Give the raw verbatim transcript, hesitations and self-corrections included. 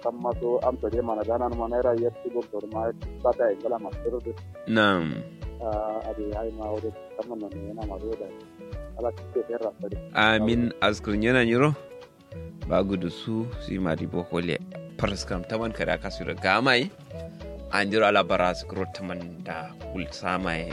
kan maso amsa dai mana gana ma naira yatti go to ma ta ta ingala ma to na'am a dai ai ma wode kamar nan yana ma da ala ke terra sare amin askun yana nyiro ba gudu su si ma di bohole paraskam taman kada ka su da gamai an jiro ala bara su kro taman da kul samai